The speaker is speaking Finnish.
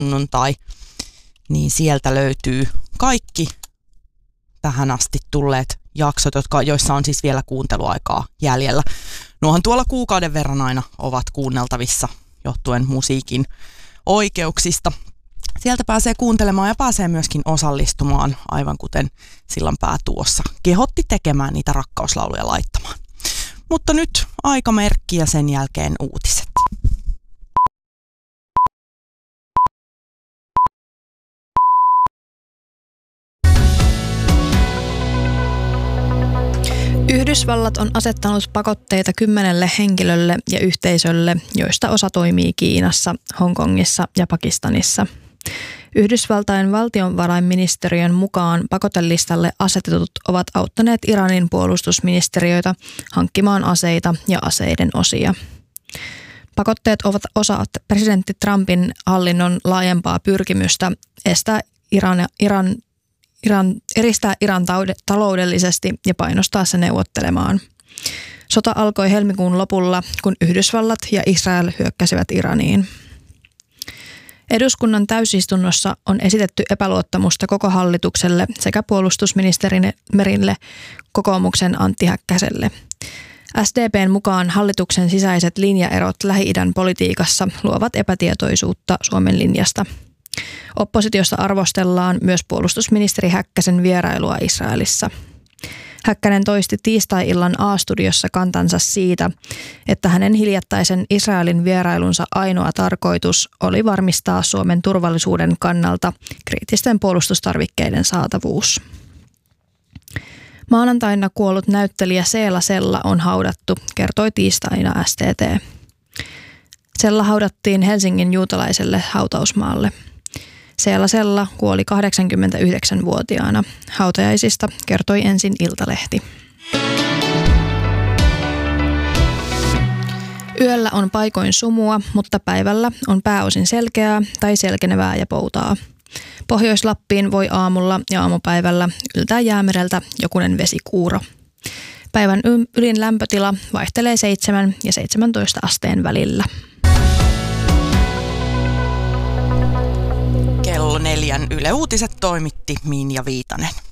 sunnuntai, niin sieltä löytyy kaikki tähän asti tulleet jaksot, joissa on siis vielä kuunteluaikaa jäljellä. Nuohan tuolla kuukauden verran aina ovat kuunneltavissa johtuen musiikin oikeuksista. Sieltä pääsee kuuntelemaan ja pääsee myöskin osallistumaan, aivan kuten Sillanpää tuossa kehotti tekemään niitä rakkauslauluja laittamaan. Mutta nyt aikamerkki ja sen jälkeen uutiset. Yhdysvallat on asettanut pakotteita 10 henkilölle ja yhteisölle, joista osa toimii Kiinassa, Hongkongissa ja Pakistanissa. Yhdysvaltain valtionvarainministeriön mukaan pakotelistalle asetetut ovat auttaneet Iranin puolustusministeriöitä hankkimaan aseita ja aseiden osia. Pakotteet ovat osa presidentti Trumpin hallinnon laajempaa pyrkimystä eristää Iran taloudellisesti ja painostaa se neuvottelemaan. Sota alkoi helmikuun lopulla, kun Yhdysvallat ja Israel hyökkäsivät Iraniin. Eduskunnan täysistunnossa on esitetty epäluottamusta koko hallitukselle sekä puolustusministeri Merille kokoomuksen Antti Häkkäselle. SDP:n mukaan hallituksen sisäiset linjaerot Lähi-idän politiikassa luovat epätietoisuutta Suomen linjasta. Oppositiosta arvostellaan myös puolustusministeri Häkkäsen vierailua Israelissa. Häkkänen toisti tiistai-illan A-studiossa kantansa siitä, että hänen hiljattaisen Israelin vierailunsa ainoa tarkoitus oli varmistaa Suomen turvallisuuden kannalta kriittisten puolustustarvikkeiden saatavuus. Maanantaina kuollut näyttelijä Seela Sella on haudattu, kertoi tiistaina STT. Sella haudattiin Helsingin juutalaiselle hautausmaalle. Seela Sella kuoli 89-vuotiaana. Hautajaisista kertoi ensin Iltalehti. Yöllä on paikoin sumua, mutta päivällä on pääosin selkeää tai selkenevää ja poutaa. Pohjois-Lappiin voi aamulla ja aamupäivällä yltää Jäämereltä jokunen vesikuuro. Päivän ylin lämpötila vaihtelee 7 ja 17 asteen välillä. Kello 4 Yle Uutiset toimitti Minja Viitanen.